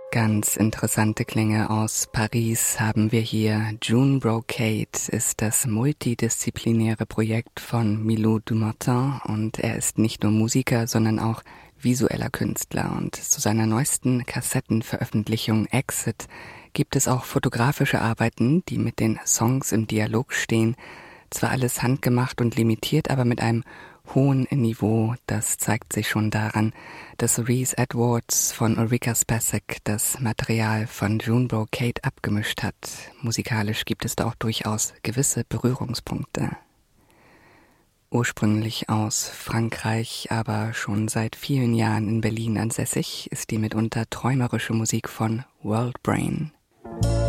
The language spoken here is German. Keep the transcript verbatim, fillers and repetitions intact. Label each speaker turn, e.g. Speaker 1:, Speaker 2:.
Speaker 1: Ganz interessante Klänge aus Paris haben wir hier. June Brocade ist das multidisziplinäre Projekt von Milou Dumartin und er ist nicht nur Musiker, sondern auch visueller Künstler. Und zu seiner neuesten Kassettenveröffentlichung Exit gibt es auch fotografische Arbeiten, die mit den Songs im Dialog stehen. Zwar alles handgemacht und limitiert, aber mit einem hohen Niveau. Das zeigt sich schon daran, dass Rhys Edwards von Ulrika Spacek das Material von June Brocade abgemischt hat. Musikalisch gibt es da auch durchaus gewisse Berührungspunkte. Ursprünglich aus Frankreich, aber schon seit vielen Jahren in Berlin ansässig, ist die mitunter träumerische Musik von World Brain.